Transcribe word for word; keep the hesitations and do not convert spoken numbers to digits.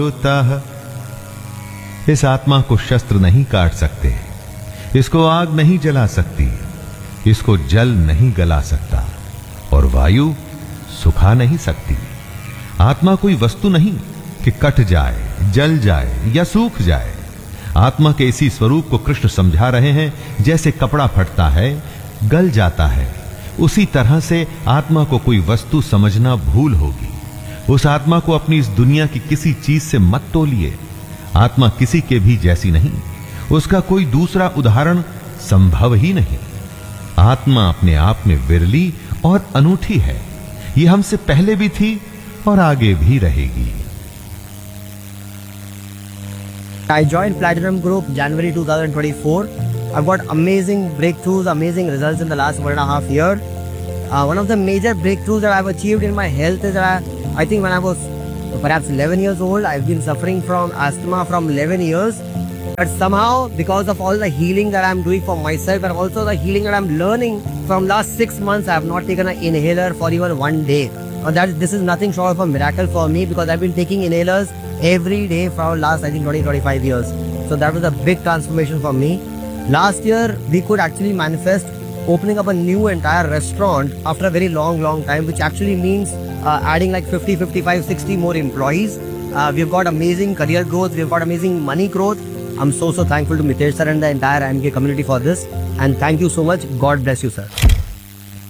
इस आत्मा को शस्त्र नहीं काट सकते, इसको आग नहीं जला सकती, इसको जल नहीं गला सकता और वायु सुखा नहीं सकती। आत्मा कोई वस्तु नहीं कि कट जाए, जल जाए या सूख जाए। आत्मा के इसी स्वरूप को कृष्ण समझा रहे हैं। जैसे कपड़ा फटता है, गल जाता है, उसी तरह से आत्मा को कोई वस्तु समझना भूल होगी। उस आत्मा को अपनी इस दुनिया की किसी चीज से मत तोलिए। आत्मा किसी के भी जैसी नहीं, उसका कोई दूसरा उदाहरण संभव ही नहीं। आत्मा अपने आप में विरली और अनूठी है। यह हमसे पहले भी थी और आगे भी रहेगी। I joined Platinum Group January two thousand twenty-four. I've got amazing breakthroughs, amazing results in the last one and a half year. Uh, one of the major breakthroughs that I've achieved in my health is that I, I think when I was perhaps eleven years old, I've been suffering from asthma from eleven years. But somehow, because of all the healing that I'm doing for myself and also the healing that I'm learning from last six months, I have not taken an inhaler for even one day. Now that this is nothing short of a miracle for me because I've been taking inhalers every day for last I think twenty to twenty-five years. So that was a big transformation for me. Last year, we could actually manifest opening up a new entire restaurant after a very long, long time, which actually means uh, adding like fifty, fifty-five, sixty more employees. Uh, we've got amazing career growth. We've got amazing money growth. I'm so, so thankful to Mitesh sir and the entire I M K community for this. And thank you so much. God bless you, sir.